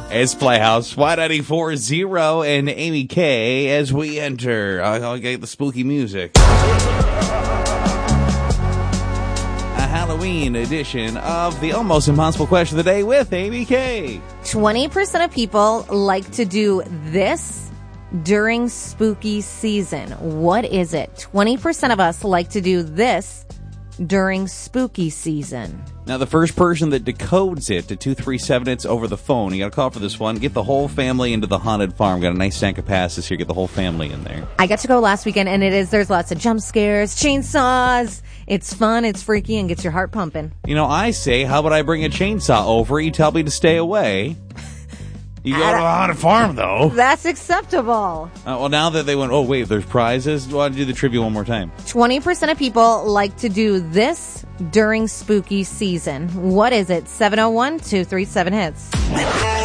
It's Playhouse, Y94.0 and Amy K as we enter. I'll get the spooky music. A Halloween edition of the Almost Impossible Question of the Day with Amy K. 20% of people like to do this during spooky season. What is it? 20% of us like to do this during spooky season. Now, the first person that decodes it to 237, it's over the phone. You got to call for this one. Get the whole family into the haunted farm. Got a nice stack of passes here. Get the whole family in there. I got to go last weekend, and there's lots of jump scares, chainsaws. It's fun, it's freaky, and gets your heart pumping. You know, I say, how about I bring a chainsaw over? You tell me to stay away. You go to the haunted farm, though. That's acceptable. Well, now that they went, oh, wait, there's prizes. Why don't you do the trivia one more time? 20% of people like to do this during spooky season. What is it? 701-237-HITS.